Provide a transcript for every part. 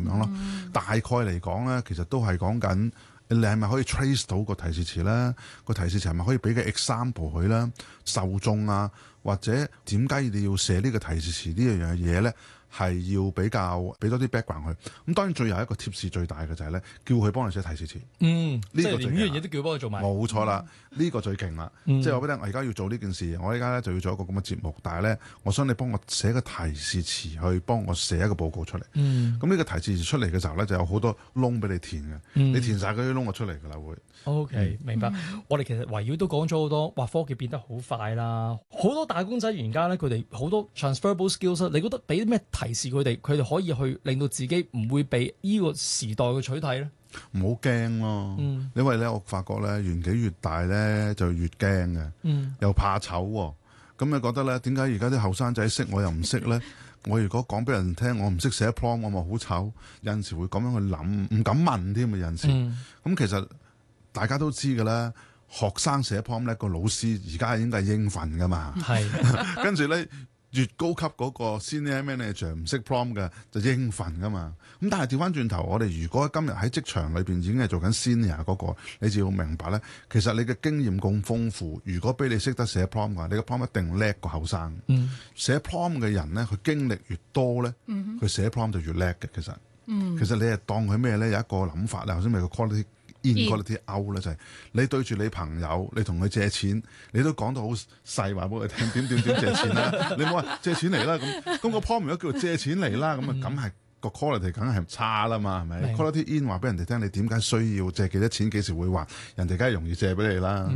樣咯。大概嚟講咧，其實都係講緊你係咪可以 trace 到個提示詞咧？個提示詞係咪可以俾個 example 佢咧？受眾啊，或者點解你要寫呢個提示詞呢樣嘢咧？係要比較俾多啲 background 佢。咁當然最後一個 tips 最大嘅就係咧，叫佢幫你寫提示詞。呢個最勁。呢樣嘢都叫幫佢做埋。冇錯啦，呢個最勁啦。即係我覺得我而家要做呢件事，我而家咧就要做一個咁嘅節目，但係咧，我想你幫我寫個提示詞去幫我寫一個報告出嚟。咁呢個提示詞出嚟嘅時候咧，就有好多窿俾你填嘅。你填晒嗰啲窿就出嚟㗎啦會。 OK，明白。我哋其實圍繞都講咗好多，話科技變得好快啦，好多打工仔而家咧，佢哋好多 transferable skills， 你覺得俾咩提示佢哋可以去令到自己唔會被呢個時代嘅取締咧？ 唔好驚咯，因為咧我發覺咧年紀越大咧就越驚嘅，又怕醜喎。咁你覺得咧點解而家啲後生仔識我又唔識咧？我如果講俾人聽我唔識寫 prompt， 我咪好醜。有陣時會咁樣去諗，唔敢問添啊！有陣時咁其實大家都知㗎啦，學生寫 prompt 咧個老師而家應該係應份㗎嘛。係跟住咧。越高級嗰個 senior manager 唔識 prompt 嘅就應份噶嘛，咁但係調翻轉頭，我哋如果今日喺職場裏邊已經係做緊 senior 嗰個，你就要明白咧，其實你嘅經驗咁豐富，如果俾你識得寫 prompt 嘅話，你個 prompt 一定叻過後生。寫 prompt 嘅人咧，佢經歷越多咧，佢寫 prompt 就越叻嘅。其實你係當佢咩咧？有一個諗法咧，頭先咪個 quality in、quality out 咧，就係你對住你朋友，你同佢借錢，你都講到好細話俾佢聽，點借錢啦。你冇話借錢嚟啦，咁個 prompt 如果叫做借錢嚟啦，咁啊梗係個 quality 梗係差啦嘛，係咪？quality in 話俾人哋聽，你點解需要借幾多錢，幾時會還，人哋梗係容易借俾你啦。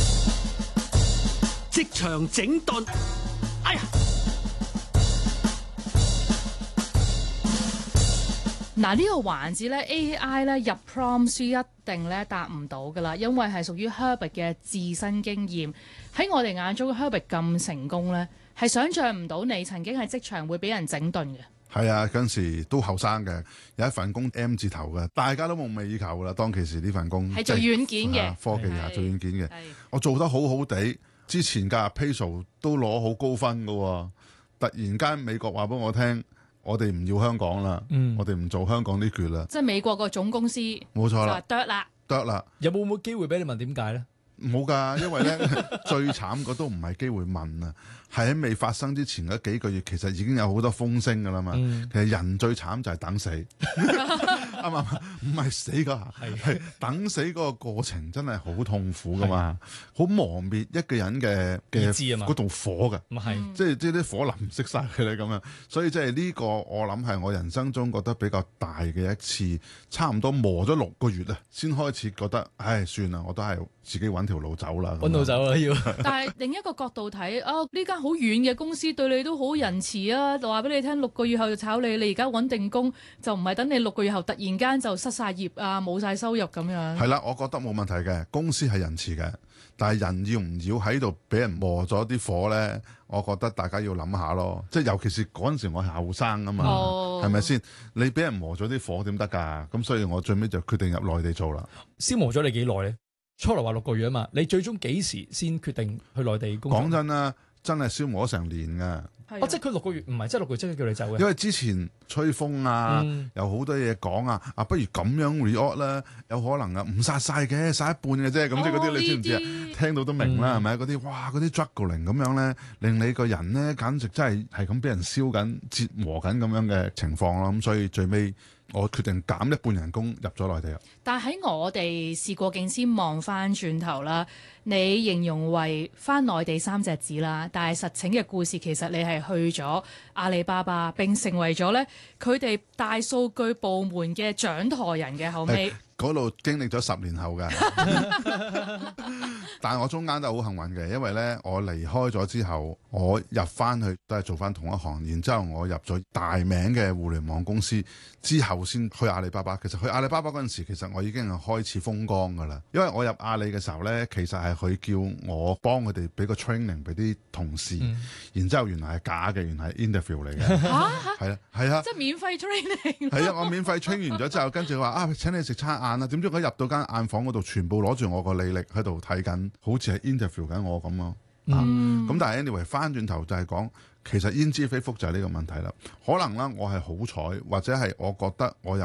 職場整頓，哎呀！ 嗱，呢個環節咧 AI 咧入 prompt 一定咧答唔到㗎啦，因為係屬於 Herbert 嘅自身經驗。喺我哋眼中 Herbert 咁成功咧，係想像唔到你曾經喺職場會俾人整頓嘅。 係啊，嗰陣時都後生嘅，有一份工 M 字頭嘅，大家都夢寐以求㗎啦。當其時呢份工係做軟件嘅， 科技做軟件嘅，我做得好好地。之前嘅 Peso 都攞好高分㗎喎，突然間美國話俾我聽。我哋唔要香港啦，我哋唔做香港呢橛啦。 即係美國個總公司， 冇錯啦， 得啦。 有冇機會俾你問點解咧？ 冇㗎，因為咧最慘個都唔係機會問啊，係喺未發生之前嗰幾個月，其實已經有好多風聲㗎啦嘛。其實人最慘就係等死，啱唔啱？唔係死㗎，係等死嗰個過程真係好痛苦㗎嘛，好磨滅一個人嘅嗰度火㗎。即係啲火淋唔熄晒佢咧咁樣，所以即係呢個我諗係我人生中覺得比較大嘅一次，差唔多磨咗6個月啊，先開始覺得唉算啦，我都係自己揾條路走啦， 揾路走啦要。 但係另一個角度睇，呢間好遠嘅公司對你都好仁慈啊！就話俾你聽，6個月後就炒你，你而家揾定工，就唔係等你6個月後突然間就失晒業啊，冇晒收入咁樣。係啦，我覺得冇問題嘅，公司係仁慈嘅，但係人要唔要喺度俾人磨咗啲火咧？我覺得大家要諗下咯，即係尤其是嗰陣時我係後生啊嘛，係咪先？你俾人磨咗啲火點得㗎？咁所以我最尾就決定入內地做啦。 消磨咗你幾耐咧？初嚟話6個月啊嘛，你最終幾時先決定去內地工作？ 講真啦，真係消磨咗成年㗎。 即係佢6個月，唔係即係6個月即係叫你走嘅。 因為之前吹風啊，有好多嘢講啊，不如咁樣 react 啦，有可能啊，唔殺晒嘅，殺一半嘅啫，咁即係嗰啲你知唔知啊？聽到都明啦，係咪嗰啲哇，嗰啲 juggling 咁樣咧，令你個人咧簡直真係咁俾人燒緊、折磨緊咁樣嘅情況咯。咁所以最尾我決定減1半人工入咗內地啦。 但喺我哋事過境遷望翻轉頭啦，你形容為翻內地3隻字啦，但係實情嘅故事其實你係去咗阿里巴巴，並成為咗咧佢哋大數據部門嘅掌舵人嘅後尾。 嗰度經歷咗10年後㗎，但係我中間都係好幸運嘅，因為咧我離開咗之後，我入翻去都係做翻同一行，然之後我入咗大名嘅互聯網公司之後，先去阿里巴巴。其實去阿里巴巴嗰陣時，其實我已經係開始風光㗎啦。因為我入阿里嘅時候咧，其實係佢叫我幫佢哋俾個 training 俾啲同事，然之後原來係假嘅，原來係 interview 嚟嘅。係啊， 即係免費 training。 係啊，我免費 train 完咗之後，跟住話請你食餐晏啦。點知佢入到間晏房嗰度，全部攞住我個履歷喺度睇緊，好似係 interview 緊我咁咯。咁但係 anyway 翻轉頭就係講，其實焉知非福就係呢個問題啦。可能啦，我係好彩，或者係我覺得我有